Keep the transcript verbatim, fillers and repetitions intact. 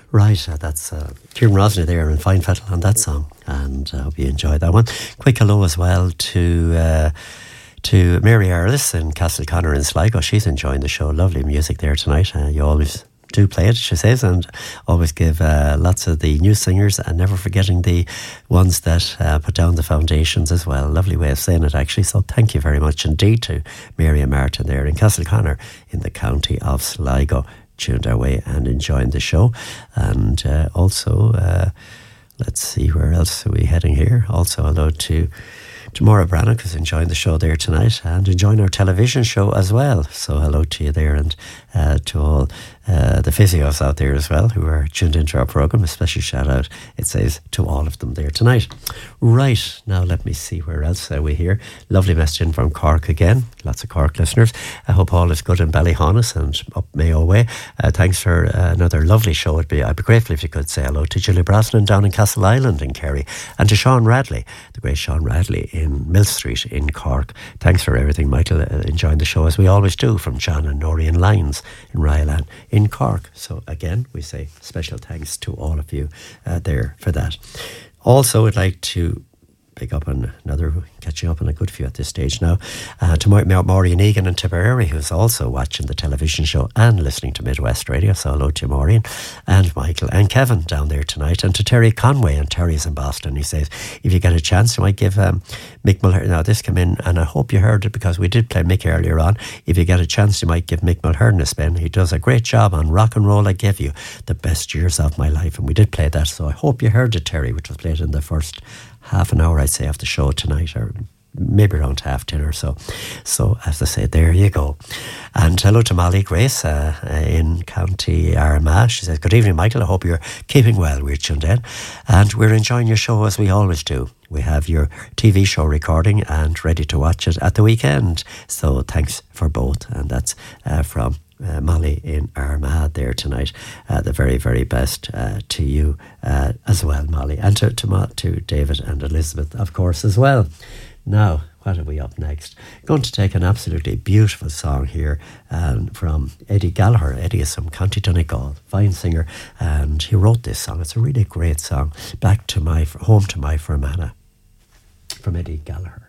Right, uh, that's uh, Kieran Rosner there and Fine Fettle on that song, and I uh, hope you enjoyed that one. Quick hello as well to uh, to Mary Earlis in Castleconnor in Sligo. She's enjoying the show. Lovely music there tonight. Uh, you always do play it, she says, and always give uh, lots of the new singers, and never forgetting the ones that uh, put down the foundations as well. Lovely way of saying it, actually. So thank you very much indeed to Mary and Martin there in Castleconnor in the county of Sligo, tuned our way and enjoying the show. And uh, also, uh, let's see, where else are we heading here? Also, hello to to Maura Brannock, who's enjoying the show there tonight and enjoying our television show as well. So hello to you there, and uh, to all uh, the physios out there as well who are tuned into our programme. A special shout out, it says, to all of them there tonight. Right, now let me see, where else are we here? Lovely message in from Cork again. Lots of Cork listeners. I hope all is good in Ballyhonus and up Mayo way. Uh, thanks for uh, another lovely show. It'd be, I'd be grateful if you could say hello to Julie Brosnan down in Castle Island in Kerry, and to Sean Radley, the great Sean Radley in Mill Street in Cork. Thanks for everything, Michael. Uh, enjoying the show as we always do, from John and Norian Lyons in Ryalan in Cork. So again, we say special thanks to all of you uh, there for that. Also, I'd like to pick up on another, catching up on a good few at this stage now, uh, to Maureen Egan in Tipperary, who's also watching the television show and listening to Midwest Radio. So hello to Maureen and Michael and Kevin down there tonight, and to Terry Conway, and Terry's in Boston. He says, if you get a chance, you might give um, Mick Mulhern, now this came in, and I hope you heard it because we did play Mick earlier on. If you get a chance, you might give Mick Mulhern a spin. He does a great job on Rock and Roll I Give You, the best years of my life, and we did play that. So I hope you heard it, Terry, which was played in the first half an hour, I'd say, of the show tonight, or maybe around half ten or so. So, as I say, there you go. And hello to Molly Grace uh, in County Armagh. She says, good evening, Michael. I hope you're keeping well. We're tuned in, and we're enjoying your show as we always do. We have your T V show recording and ready to watch it at the weekend. So thanks for both. And that's uh, from Uh, Molly in Armagh there tonight. Uh, the very, very best uh, to you uh, as well, Molly, and to, to to David and Elizabeth, of course, as well. Now, what are we up next? Going to take an absolutely beautiful song here um, from Eddie Gallagher. Eddie is from County Donegal, fine singer, and he wrote this song. It's a really great song. Back to my Home to My Fermanagh, from Eddie Gallagher.